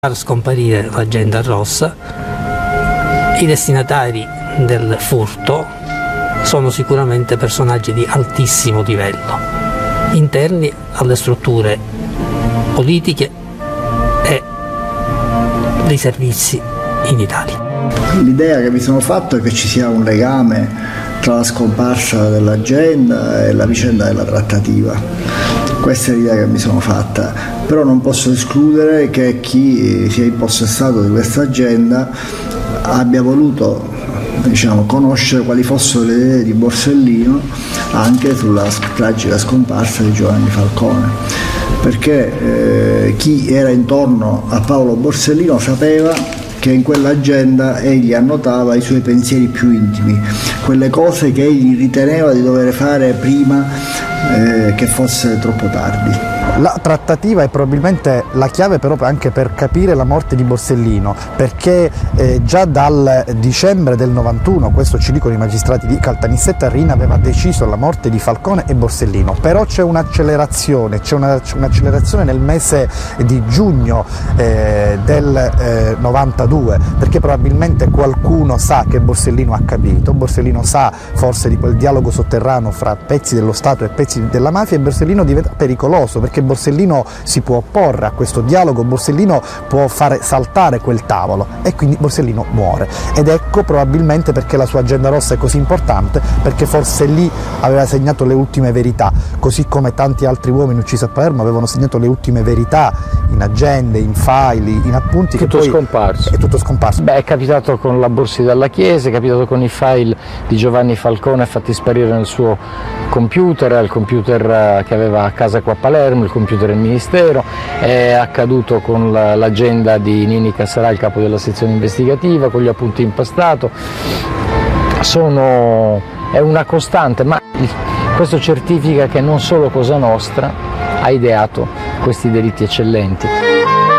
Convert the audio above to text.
far scomparire l'agenda rossa. I destinatari del furto sono sicuramente personaggi di altissimo livello, interni alle strutture politiche e dei servizi in Italia. L'idea che mi sono fatto è che ci sia un legame tra la scomparsa dell'agenda e la vicenda della trattativa. Questa è l'idea che mi sono fatta, però non posso escludere che chi sia impossessato di questa agenda abbia voluto conoscere quali fossero le idee di Borsellino anche sulla tragica scomparsa di Giovanni Falcone, perché chi era intorno a Paolo Borsellino sapeva che in quell'agenda egli annotava i suoi pensieri più intimi, quelle cose che egli riteneva di dover fare prima che fosse troppo tardi. La trattativa è probabilmente la chiave però anche per capire la morte di Borsellino, perché già dal dicembre del 91, questo ci dicono i magistrati di Caltanissetta, Riina aveva deciso la morte di Falcone e Borsellino, però c'è un'accelerazione, nel mese di giugno del 92, perché probabilmente qualcuno sa che Borsellino ha capito, Borsellino sa forse di quel dialogo sotterraneo fra pezzi dello Stato e pezzi della mafia, e Borsellino diventa pericoloso perché Borsellino si può opporre a questo dialogo, Borsellino può fare saltare quel tavolo e quindi Borsellino muore. Ed ecco probabilmente perché la sua agenda rossa è così importante, perché forse lì aveva segnato le ultime verità, così come tanti altri uomini uccisi a Palermo avevano segnato le ultime verità in agende, in file, in appunti. Tutto che poi scomparso. È tutto scomparso. Beh, è capitato con la borsa dalla Chiesa, è capitato con i file di Giovanni Falcone fatti sparire nel suo computer, il computer che aveva a casa qua a Palermo, il computer del Ministero, è accaduto con l'agenda di Nini Cassarà, il capo della sezione investigativa, con gli appunti impastato. È una costante, ma questo certifica che non solo Cosa Nostra ha ideato questi delitti eccellenti.